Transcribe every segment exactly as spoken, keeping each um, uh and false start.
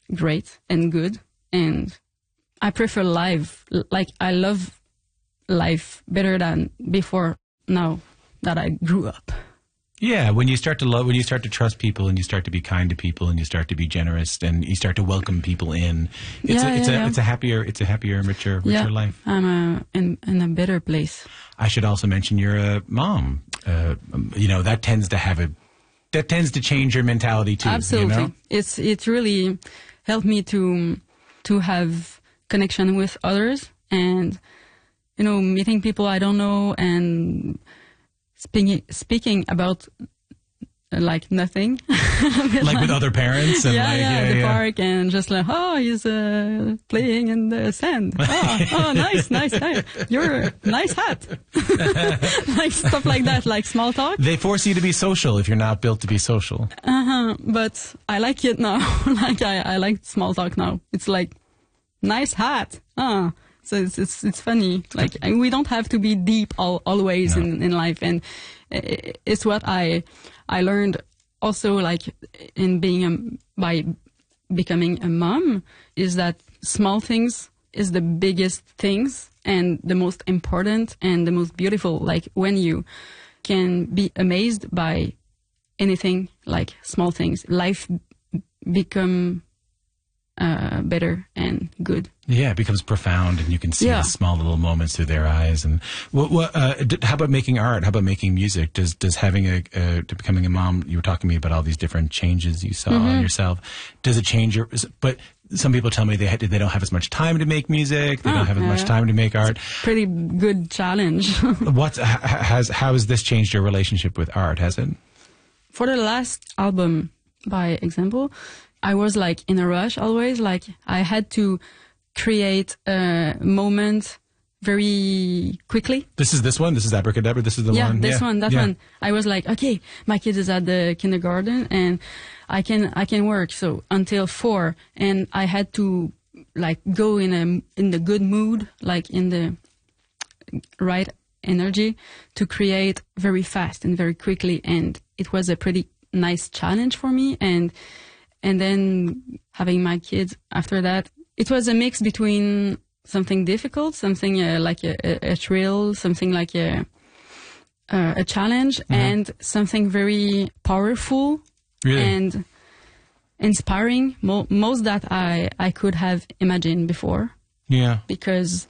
great and good. And I prefer live. Like, I love life better than before now that I grew up. Yeah, when you start to love, when you start to trust people, and you start to be kind to people, and you start to be generous, and you start to welcome people in, it's yeah, a, it's yeah, a yeah. it's a happier, it's a happier, richer, richer yeah, life. I'm uh, in in a better place. I should also mention you're a mom. Uh, you know, that tends to have a that tends to change your mentality too. Absolutely, you know? it's it really helped me to to have connection with others, and you know, meeting people I don't know, and Speaking speaking about uh, like nothing, like, like with other parents, and yeah, like, yeah, yeah, the yeah. park, and just like, oh, he's uh, playing in the sand. Oh, oh, nice, nice, nice. You're nice hat, like stuff like that, like small talk. They force you to be social if you're not built to be social. Uh huh. But I like it now. like I, I like small talk now. It's like nice hat. Ah. So it's, it's it's funny. Like, we don't have to be deep all, always no. in, in life, and it's what I I learned also, like, in being a, by becoming a mom, is that small things is the biggest things and the most important and the most beautiful. Like, when you can be amazed by anything, like small things, life become uh, better and good. Yeah, it becomes profound, and you can see yeah. the small little moments through their eyes. And what, what, uh, how about making art? How about making music? Does does having a uh, becoming a mom? You were talking to me about all these different changes you saw mm-hmm. in yourself. Does it change your? But some people tell me they had, they don't have as much time to make music. They oh, don't have as yeah. much time to make art. Pretty good challenge. What has how has this changed your relationship with art? Has it? For the last album, by example, I was like in a rush always. Like, I had to create a moment very quickly. This is this one? This is Abracadabra? This is the yeah, one? This yeah, this one, that yeah. one. I was like, okay, my kid is at the kindergarten, and I can I can work so until four, and I had to like go in a in the good mood, like in the right energy to create very fast and very quickly, and it was a pretty nice challenge for me. And and then having my kids after that, it was a mix between something difficult, something uh, like a, a, a thrill, something like a uh, a challenge, mm-hmm. and something very powerful really? and inspiring. Mo- most that I, I could have imagined before. Yeah. Because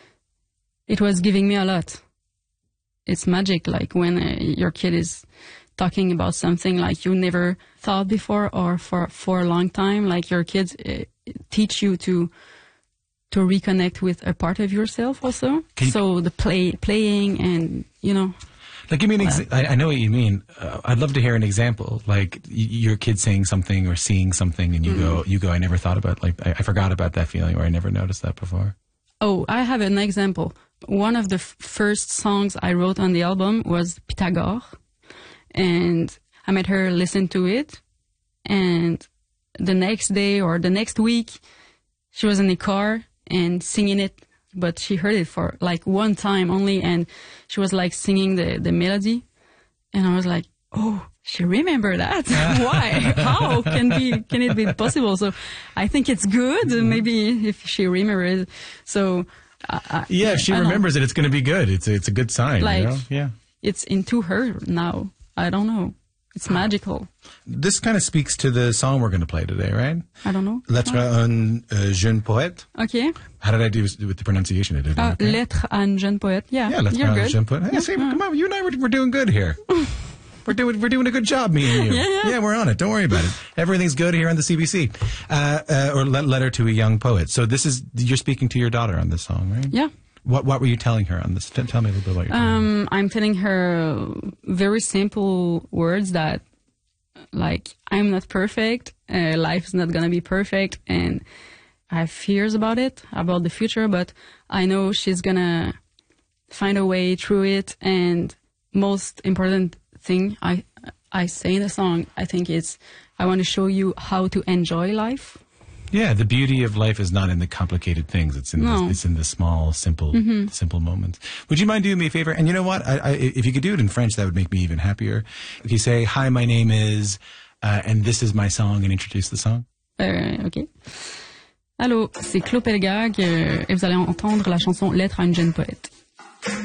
it was giving me a lot. It's magic, like when uh, your kid is talking about something like you never thought before, or for, for a long time, like your kids uh, teach you to to reconnect with a part of yourself also. You, so the play, playing and, you know. Like, give me an example. I, I know what you mean. Uh, I'd love to hear an example. Like, y- your kid saying something or seeing something, and you mm-hmm. go, you go, I never thought about, like, I, I forgot about that feeling, or I never noticed that before. Oh, I have an example. One of the f- first songs I wrote on the album was Pythagore, and I made her listen to it, and the next day or the next week, she was in the car and singing it, but she heard it for like one time only, and she was like singing the, the melody, and I was like, oh, she remembered that. Why? How can be can it be possible? So I think it's good. Maybe if she remembers. So uh, yeah, if she I remembers know. it, it's going to be good. It's it's a good sign. Like, you know? Yeah, it's into her now. I don't know. It's magical. This kind of speaks to the song we're going to play today, right? I don't know. Lettre à un uh, jeune poète. Okay. How did I do with the pronunciation? Did uh, okay? Lettre à un jeune poète. Yeah. Yeah, lettre à un jeune poète. Hey, yeah. see, come on, you and I, we're, we're doing good here. We're doing we're doing a good job, me and you. Yeah, yeah. yeah, we're on it. Don't worry about it. Everything's good here on the C B C. Uh, uh, or le- letter to a young poet. So this is you're speaking to your daughter on this song, right? Yeah. What what were you telling her on this? T- tell me a little bit about your. Um, I'm telling her very simple words that, like, I'm not perfect. Uh, life is not gonna be perfect, and I have fears about it, about the future. But I know she's gonna find a way through it. And most important thing I I say in the song, I think it's I want to show you how to enjoy life. Yeah, the beauty of life is not in the complicated things. It's in no. the, it's in the small, simple, mm-hmm. simple moments. Would you mind doing me a favor? And you know what? I, I, if you could do it in French, that would make me even happier. If you say, "Hi, my name is," uh, and this is my song, and introduce the song. Euh, ok. Allô, c'est Claude Pelgag euh, et vous allez entendre la chanson Lettre à une jeune poète.